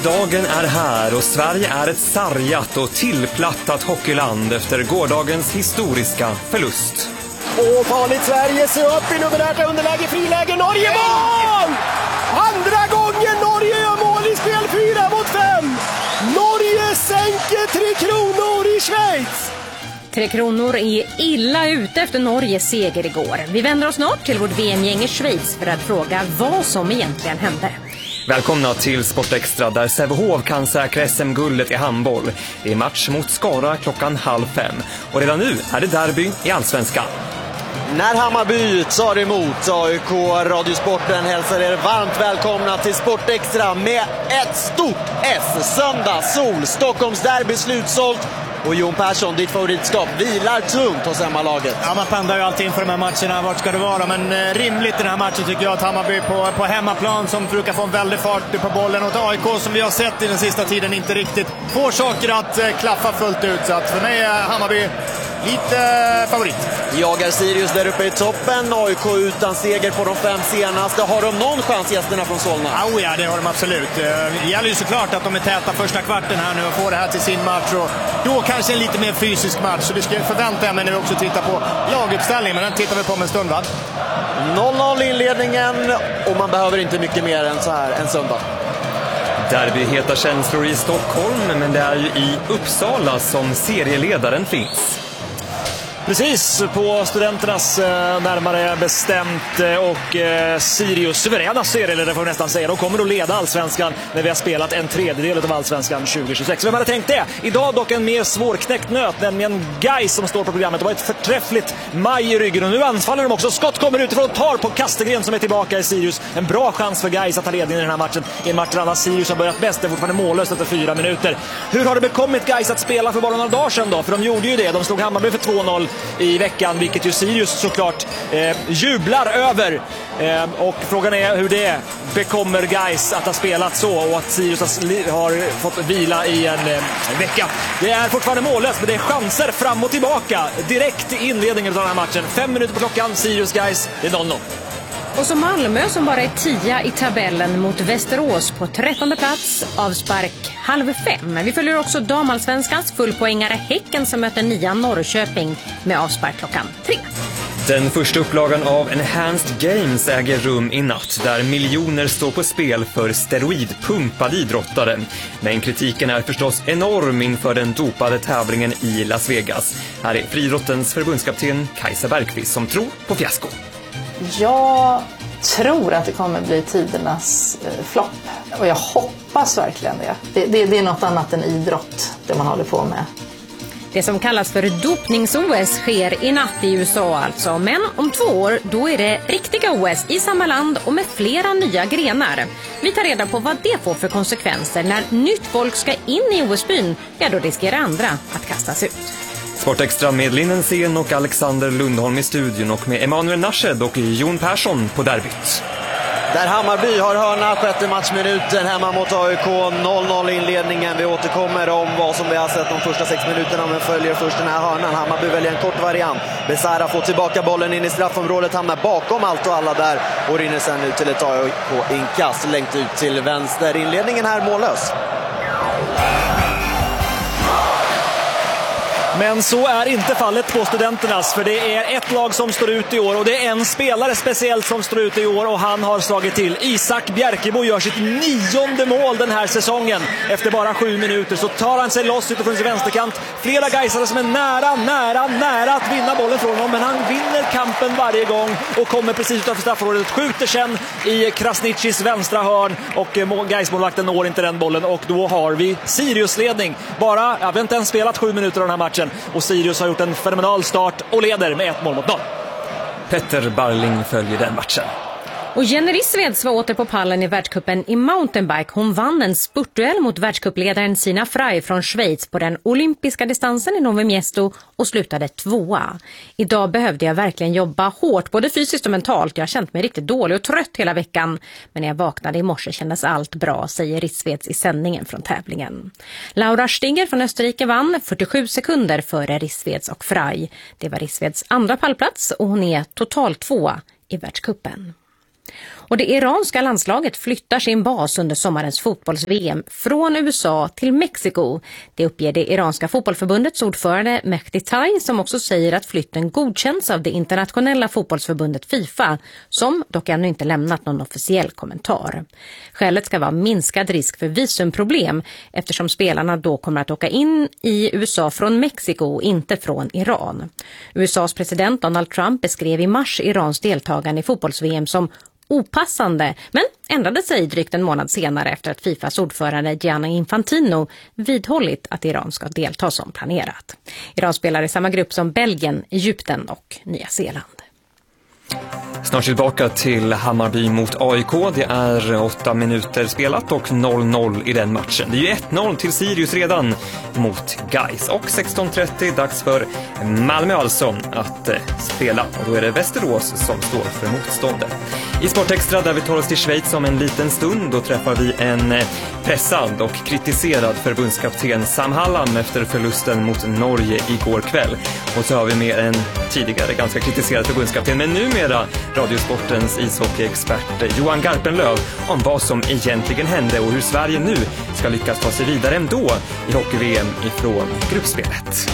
Dagen är här och Sverige är ett sargat och tillplattat hockeyland efter gårdagens historiska förlust. Och farligt Sverige ser upp i numerärt underläge, friläge, Norge mål! Andra gången Norge gör mål i spel, 4-5. Norge sänker 3 Kronor i Schweiz. 3 Kronor är illa ute efter Norges seger igår. Vi vänder oss snart till vårt VM-gäng i Schweiz för att fråga vad som egentligen hände. Välkomna till Sportextra där Sävehof kan säkra SM-guldet i handboll. Det är match mot Skara klockan 4:30. Och redan nu är det derby i Allsvenskan. När Hammarby tar emot AIK, Radiosporten hälsar er varmt välkomna till Sportextra med ett stort S. Söndag, sol, Stockholms derby slutsålt. Och Jon Persson, ditt favoritskap, vilar tungt hos hemmalaget. Ja, man pendlar ju alltid inför de här matcherna. Vart ska det vara? Men rimligt i den här matchen tycker jag att Hammarby på hemmaplan som brukar få en väldig fart på bollen. Och AIK som vi har sett i den sista tiden inte riktigt får saker att klaffa fullt ut. Så att för mig är Hammarby lite favorit. Jagar Sirius där uppe i toppen. AIK utan seger på de 5 senaste. Har de någon chans, gästerna från Solna? Ja, det har de absolut. Det gäller ju såklart att de är täta första kvarten här nu och får det här till sin match. Och då kanske en lite mer fysisk match. Så vi ska förvänta mig nu också titta på laguppställningen. Men den tittar vi på om en stund, va? 0-0 inledningen och man behöver inte mycket mer än så här en söndag. Derbyheta känslor i Stockholm, men det är ju i Uppsala som serieledaren finns. Precis, på Studenternas närmare bestämt och Sirius suveräna serieledare får vi nästan säga. De kommer att leda Allsvenskan när vi har spelat en tredjedel av Allsvenskan 2026. Vem hade tänkt det? Idag dock en mer svårknäckt nöt, nämligen Gais som står på programmet. Det var ett förträffligt maj i ryggen och nu anfaller de också. Skott kommer utifrån och tar på Kastegren som är tillbaka i Sirius. En bra chans för Gais att ta ledningen i den här matchen. I en match där alla Sirius har börjat bäst. Det är fortfarande mållöst efter 4 minuter. Hur har det bekommit Gais att spela för bara några dagar sedan då? För de gjorde ju det. De slog Hammarby för 2-0 i veckan, vilket ju Sirius såklart jublar över. Och frågan är hur det bekommer Gais att ha spelat så och att Sirius har fått vila i en vecka. Det är fortfarande mållöst, men det är chanser fram och tillbaka direkt i inledningen av den här matchen. 5 minuter på klockan, Sirius Gais, det är 0-0. Och så Malmö som bara är 10 i tabellen mot Västerås på 13:e plats, avspark 4:30. Vi följer också damallsvenskans fullpoängare Häcken som möter 9 Norrköping med avspark klockan 3. Den första upplagan av Enhanced Games äger rum i natt där miljoner står på spel för steroidpumpade idrottare. Men kritiken är förstås enorm inför den dopade tävlingen i Las Vegas. Här är friidrottens förbundskapten Kajsa Bergqvist som tror på fiasko. Jag tror att det kommer bli tidernas flopp och jag hoppas verkligen det. Det är något annat än idrott det man håller på med. Det som kallas för dopnings-OS sker i natt i USA alltså. Men om 2 år då är det riktiga OS i samma land och med flera nya grenar. Vi tar reda på vad det får för konsekvenser när nytt folk ska in i OS-byn. Ja, då riskerar andra att kastas ut. Sportextra med Linnen Sen och Alexander Lundholm i studion och med Emanuel Narshed och Jon Persson på derbyt. Där Hammarby har hörna 6:e matchminuten hemma mot AIK, 0-0 inledningen. Vi återkommer om vad som vi har sett de första 6 minuterna, men följer först den här hörnan. Hammarby väljer en kort variant. Besara får tillbaka bollen in i straffområdet, hamnar bakom allt och alla där och rinner sen ut till ett AIK-inkast längt ut till vänster. Inledningen här mållös. Men så är inte fallet på Studenternas, för det är ett lag som står ut i år och det är en spelare speciellt som står ut i år och han har slagit till. Isak Bjerkebo gör sitt 9:e mål den här säsongen. Efter bara 7 minuter så tar han sig loss utifrån sin vänsterkant. Flera gaisare som är nära att vinna bollen från honom, men han vinner kampen varje gång och kommer precis utanför straffområdet. Skjuter sen i Krasniqis vänstra hörn och Gaismålvakten når inte den bollen och då har vi Sirius-ledning. Bara, jag vet inte ens spelat 7 minuter av den här matchen. Och Sirius har gjort en fenomenal start och leder med 1-0. Petter Barling följer den matchen. Och Jenny Rissveds var åter på pallen i världscupen i mountainbike. Hon vann en spurtduell mot världscupledaren Sina Frey från Schweiz på den olympiska distansen i Novi Miesto och slutade 2:a. Idag behövde jag verkligen jobba hårt, både fysiskt och mentalt. Jag har känt mig riktigt dålig och trött hela veckan. Men när jag vaknade i morse kändes allt bra, säger Rissveds i sändningen från tävlingen. Laura Stinger från Österrike vann 47 sekunder före Rissveds och Frey. Det var Rissveds andra pallplats och hon är totalt 2:a i världscupen. Och det iranska landslaget flyttar sin bas under sommarens fotbolls-VM från USA till Mexiko. Det uppger det iranska fotbollförbundets ordförande Mehdi Tai, som också säger att flytten godkänns av det internationella fotbollsförbundet FIFA, som dock ännu inte lämnat någon officiell kommentar. Skälet ska vara minskad risk för visumproblem eftersom spelarna då kommer att åka in i USA från Mexiko, inte från Iran. USAs president Donald Trump beskrev i mars Irans deltagande i fotbolls-VM som opassande, men ändrade sig drygt en månad senare efter att FIFAs ordförande Gianni Infantino vidhållit att Iran ska delta som planerat. Iran spelar i samma grupp som Belgien, Egypten och Nya Zeeland. Snart tillbaka till Hammarby mot AIK. Det är 8 minuter spelat och 0-0 i den matchen. Det är ju 1-0 till Sirius redan mot Gais. Och 16:30 dags för Malmö alltså att spela. Och då är det Västerås som står för motståndet. I Sportextra där vi tar oss till Schweiz om en liten stund, då träffar vi en pressad och kritiserad förbundskapten Sam Hallam efter förlusten mot Norge igår kväll. Och så har vi med en tidigare ganska kritiserad förbundskapten, men numera Radiosportens ishockeyexpert Johan Garpenlöv om vad som egentligen hände och hur Sverige nu ska lyckas ta sig vidare ändå i hockey-VM ifrån gruppspelet.